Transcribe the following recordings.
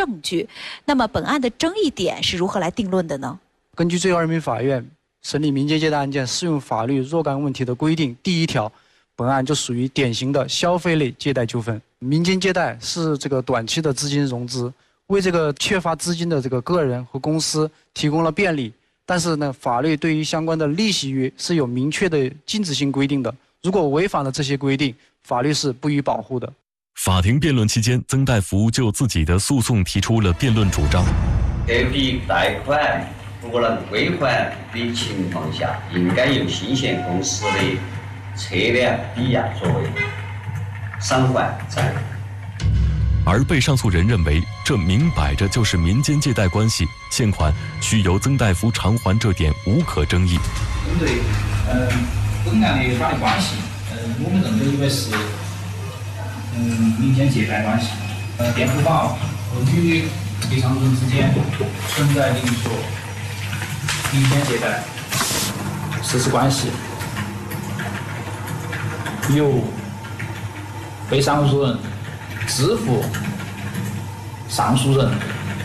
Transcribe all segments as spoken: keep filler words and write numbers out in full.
证据。那么本案的争议点是如何来定论的呢？ 根据最高人民法院审理民间借贷案件适用法律若干问题的规定，第一条，本案就属于典型的消费类借贷纠纷。民间借贷是这个短期的资金融资，为这个缺乏资金的这个个人和公司提供了便利。但是呢，法律对于相关的利息约是有明确的禁止性规定的，如果违反了这些规定，法律是不予保护的。 法庭辩论期间，曾大福就自己的诉讼提出了辩论主张。 这笔贷款不能归还的情况下，应该由新险公司的测量抵押作为偿还债务。 而被上诉人认为，这明摆着就是民间借贷关系，欠款需由曾大福偿还，这点无可争议。 针对嗯本案的法律关系，嗯，我们认为应该是嗯民间借贷关系，呃，辩护方与被上诉人之间存在明确民间借贷事实关系，由被上诉人支付上诉人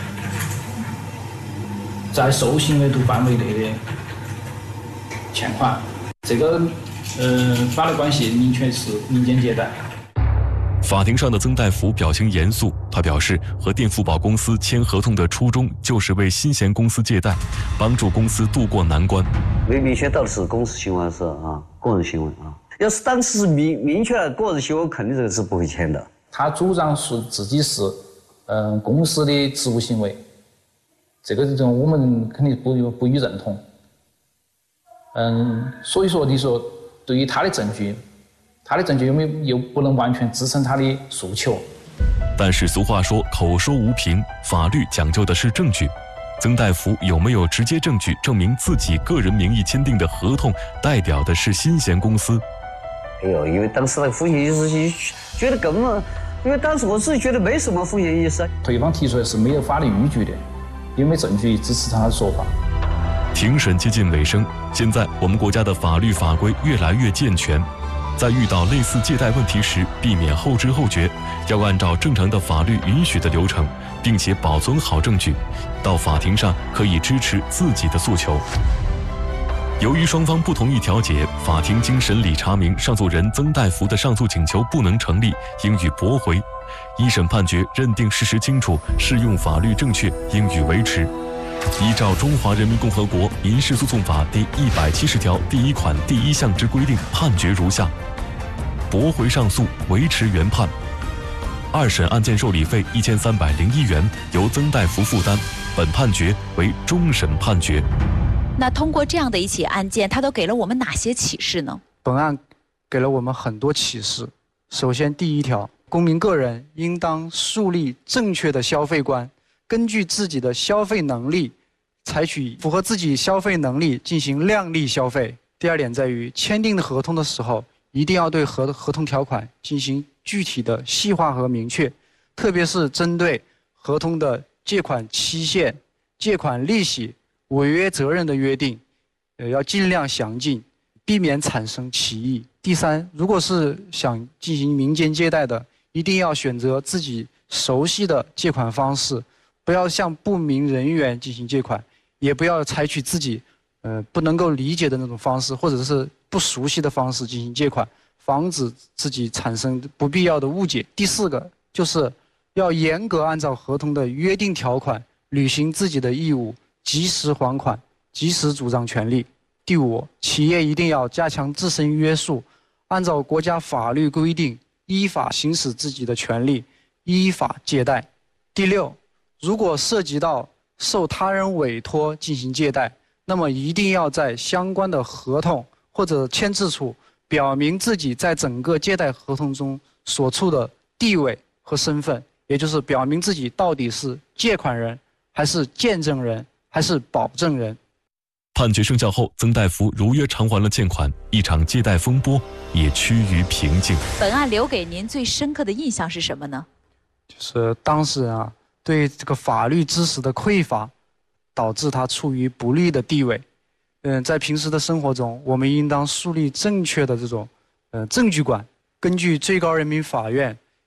在受刑额度范围内的欠款，这个呃法律关系明确是民间借贷。 法庭上的曾大福表情严肃，他表示和垫付宝公司签合同的初衷就是为新贤公司借贷，帮助公司渡过难关。 没明确到底是公司行为还是啊个人行为啊？要是当时是明明确了个人行为，肯定这个是不会签的。 他主张是自己是嗯、呃、公司的职务行为，这个这种我们肯定不不予认同。嗯，所以说你说对于他的证据。他的证据有没有又不能完全支撑他的诉求？ 但是俗话说口说无凭，法律讲究的是证据。曾大福有没有直接证据证明自己个人名义签订的合同代表的是新贤公司？ 哎呦，因为当时那个风险意识觉得根本，因为当时我自己觉得没什么风险意识。 对方提出来是没有法律依据的，有没有证据支持他的说法？ 庭审接近尾声，现在我们国家的法律法规越来越健全。在遇到类似借贷问题时，避免后知后觉，要按照正常的法律允许的流程，并且保存好证据，到法庭上可以支持自己的诉求。由于双方不同意调解，法庭经审理查明，上诉人曾大福的上诉请求不能成立，应予驳回。一审判决认定事实清楚，适用法律正确，应予维持。依照《中华人民共和国民事诉讼法》第一百七十条第一款第一项之规定，判决如下：驳回上诉，维持原判。二审案件受理费一千三百零一元，由曾大福负担。本判决为终审判决。 那通过这样的一起案件，它都给了我们哪些启示呢？ 本案给了我们很多启示。首先，第一条，公民个人应当树立正确的消费观，根据自己的消费能力，采取符合自己消费能力进行量力消费。第二点在于，签订的合同的时候，一定要对合合同条款进行具体的细化和明确，特别是针对合同的借款期限、借款利息、违约责任的约定，呃，要尽量详尽，避免产生歧义。第三，如果是想进行民间借贷的，一定要选择自己熟悉的借款方式，不要向不明人员进行借款，也不要采取自己呃不能够理解的那种方式，或者是不熟悉的方式进行借款，防止自己产生不必要的误解。第四个就是要严格按照合同的约定条款履行自己的义务，及时还款，及时主张权利。第五，企业一定要加强自身约束，按照国家法律规定依法行使自己的权利，依法借贷。第六，如果涉及到受他人委托进行借贷，那么一定要在相关的合同或者签字处表明自己在整个借贷合同中所处的地位和身份，也就是表明自己到底是借款人还是见证人还是保证人。 判决生效后，曾大福如约偿还了欠款，一场借贷风波也趋于平静。 本案留给您最深刻的印象是什么呢？ 就是当事人啊，对这个法律知识的匮乏，导致他处于不利的地位。嗯，在平时的生活中，我们应当树立正确的这种呃证据观，根据最高人民法院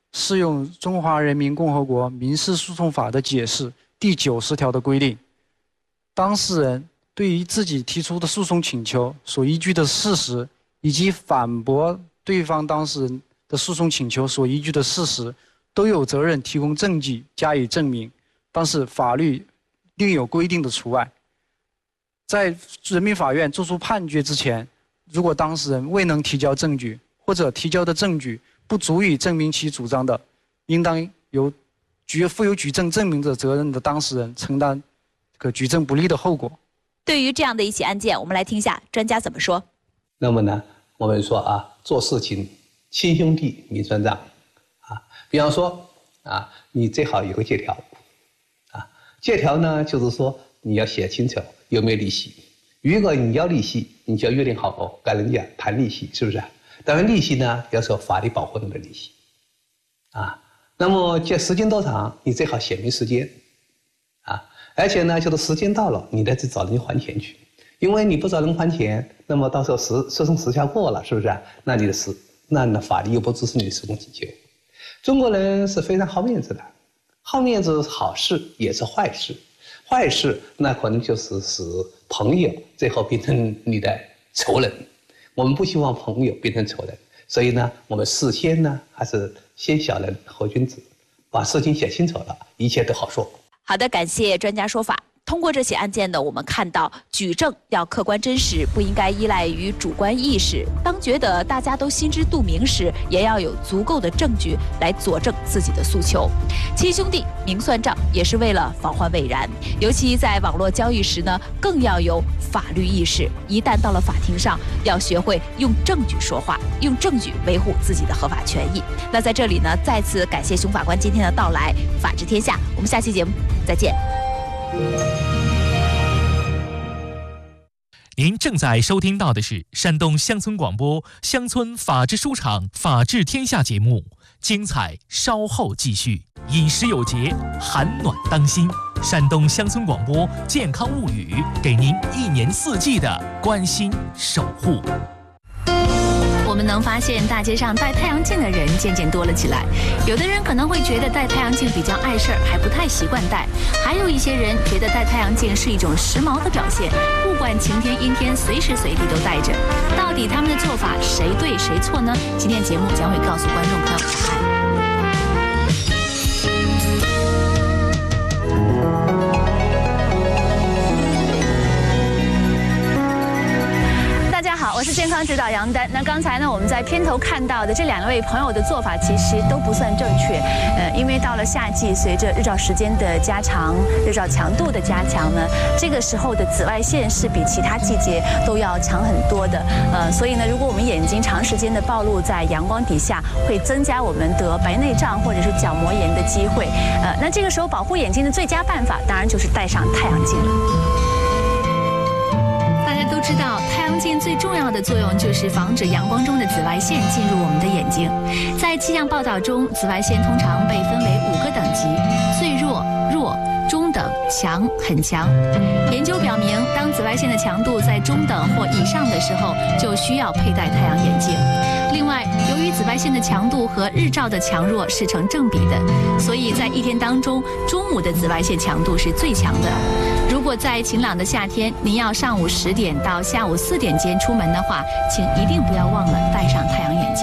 适用《中华人民共和国民事诉讼法》的解释第九十条的规定，当事人对于自己提出的诉讼请求所依据的事实，以及反驳对方当事人的诉讼请求所依据的事实，都有责任提供证据加以证明，但是法律另有规定的除外。在人民法院作出判决之前，如果当事人未能提交证据，或者提交的证据不足以证明其主张的，应当由举负有举证证明者责任的当事人承担可举证不利的后果。 对于这样的一起案件，我们来听一下专家怎么说。 那么呢，我们说啊，做事情亲兄弟明算账啊。比方说啊，你最好有个借条啊，借条呢就是说你要写清楚有没有利息。如果你要利息，你就要约定好哦，跟人家谈利息，是不是？当然利息呢要受法律保护的利息啊。那么借时间多长，你最好写明时间啊。而且呢，就是时间到了，你再去找人还钱去，因为你不找人还钱，那么到时候时诉讼时效过了，是不是？那你的时，那你的法律又不支持你的诉讼请求。中国人是非常好面子的，好面子是好事也是坏事，坏事那可能就是使朋友最后变成你的仇人。我们不希望朋友变成仇人，所以呢，我们事先呢还是先小人后君子，把事情写清楚了，一切都好说。 好的，感谢专家说法。通过这起案件呢，我们看到举证要客观真实，不应该依赖于主观意识。当觉得大家都心知肚明时，也要有足够的证据来佐证自己的诉求。亲兄弟明算账，也是为了防患未然。尤其在网络交易时呢，更要有法律意识。一旦到了法庭上，要学会用证据说话，用证据维护自己的合法权益。那在这里呢，再次感谢熊法官今天的到来。法治天下，我们下期节目再见。 您正在收听到的是山东乡村广播乡村法治书场法治天下节目，精彩稍后继续。饮食有节，寒暖当心。山东乡村广播健康物语，给您一年四季的关心守护。 我们能发现大街上戴太阳镜的人渐渐多了起来，有的人可能会觉得戴太阳镜比较碍事儿，还不太习惯戴，还有一些人觉得戴太阳镜是一种时髦的表现，不管晴天阴天，随时随地都戴着。到底他们的做法谁对谁错呢？今天节目将会告诉观众朋友答案。我是健康指导杨丹。那刚才呢，我们在片头看到的这两位朋友的做法其实都不算正确。呃，因为到了夏季，随着日照时间的加长、日照强度的加强呢，这个时候的紫外线是比其他季节都要强很多的。呃，所以呢，如果我们眼睛长时间的暴露在阳光底下，会增加我们得白内障或者是角膜炎的机会。呃，那这个时候保护眼睛的最佳办法，当然就是戴上太阳镜了。大家都知道，太阳镜最重要的作用就是防止阳光中的紫外线进入我们的眼睛。在气象报道中，紫外线通常被分为五个等级：最弱、弱、中等、强、很强。研究表明，当紫外线的强度在中等或以上的时候，就需要佩戴太阳眼镜。另外，由于紫外线的强度和日照的强弱是成正比的，所以在一天当中，中午的紫外线强度是最强的。如果在晴朗的夏天，您要上午十点到下午四点间出门的话，请一定不要忘了戴上太阳眼镜。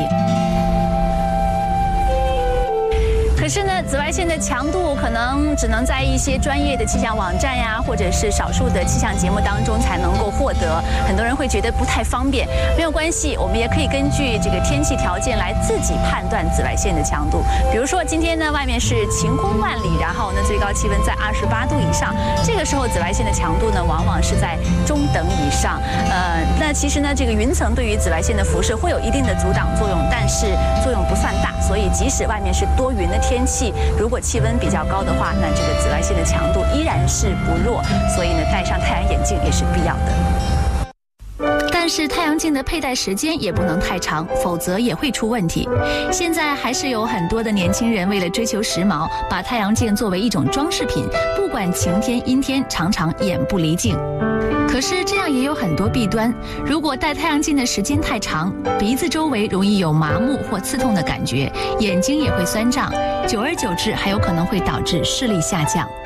可是呢，紫外线的强度可能只能在一些专业的气象网站呀，或者是少数的气象节目当中才能够获得。很多人会觉得不太方便，没有关系，我们也可以根据这个天气条件来自己判断紫外线的强度。比如说今天呢，外面是晴空万里，然后呢最高气温在二十八度以上，这个时候紫外线的强度呢往往是在中等以上。呃，那其实呢，这个云层对于紫外线的辐射会有一定的阻挡作用，但是作用不算大，所以即使外面是多云的天气，如果气温比较高的话，那这个紫外线的强度依然是不弱，所以呢，戴上太阳眼镜也是必要的。但但是太阳镜的佩戴时间也不能太长，否则也会出问题。现在还是有很多的年轻人为了追求时髦，把太阳镜作为一种装饰品，不管晴天阴天，常常眼不离镜。可是这样也有很多弊端，如果戴太阳镜的时间太长，鼻子周围容易有麻木或刺痛的感觉，眼睛也会酸胀，久而久之还有可能会导致视力下降。